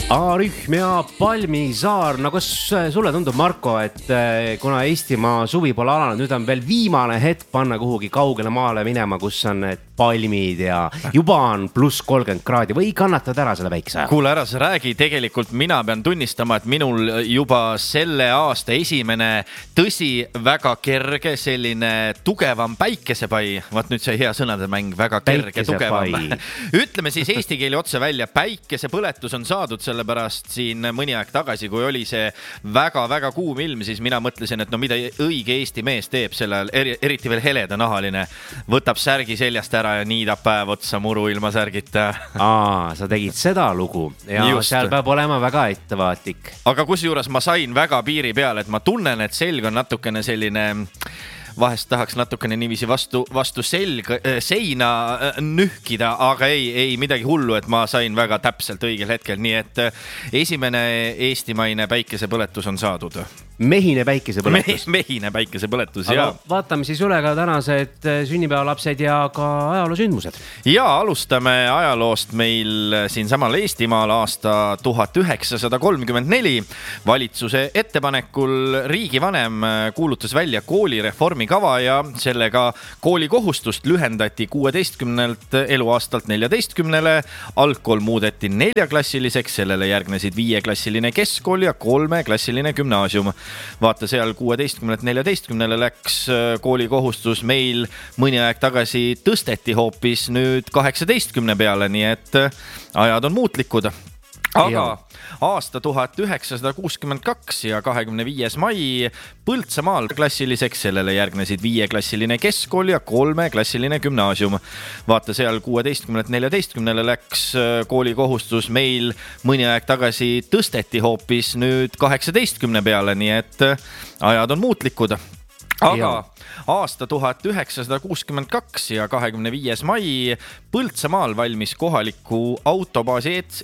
A-rühm ja Palmisaar. No kas sulle tundub, Marko, et kuna Eestimaa suvi pole alanud, nüüd on veel viimane hetk panna kuhugi kaugele maale minema, kus on need palmid ja juba on pluss 30 kraadi või kannatad ära selle väikse aja? Kuule ära, sa räägi. Tegelikult mina pean tunnistama, et minul juba selle aasta esimene tõsi, väga kerge, selline tugevam päikesepai. Vaat nüüd see hea sõnade mäng, väga kerge, tugevam. Ütleme siis eesti keeli otse välja, päikesepõletus on saadud, sellepärast siin mõni aeg tagasi, kui oli see väga-väga kuum ilm, siis mina mõtlesin, et no mida õige Eesti mees teeb sellel, eriti veel heleda nahaline, võtab särgi seljast ära ja niidab päev otsa muru ilma särgita. Sa tegid seda lugu ja just. Seal peab olema väga ettevaatlik. Aga kusjuures ma sain väga piiri peale, et ma tunnen, et selg on natukene selline... Vahest tahaks natukene niiviisi vastu seina nühkida, aga ei midagi hullu, et ma sain väga täpselt õigel hetkel. Nii et esimene eestimaine päikesepõletus on saadud. Mehine päikesepõletus. Mehine päikesepõletus, aga vaatame siis üle ka tänased sünnipäevalapsed ja ka ajaloosündmused. Ja alustame ajaloost meil siin samal Eestimaal aasta 1934. Valitsuse ettepanekul riigivanem kuulutas välja koolireformi kava ja sellega koolikohustust lühendati 16 eluaastalt 14. Algkool muudeti 4-klassiliseks, sellele järgnesid 5-klassiline keskkool ja 3-klassiline gümnaasium. Vaata seal 16-14 läks koolikohustus, meil mõni aeg tagasi tõsteti hoopis nüüd 18 peale, nii et ajad on muutlikud. Aga aasta 1962 ja 25. mai Põltsamaal klassiliseks, sellele järgnesid 5-klassiline keskkool ja 3-klassiline gümnaasium. Vaata seal 16-14 läks koolikohustus, meil mõni aeg tagasi tõsteti hoopis nüüd 18 peale, nii et ajad on muutlikud. Aga aasta 1962 ja 25. mai Põltsamaal valmis kohaliku autobaasi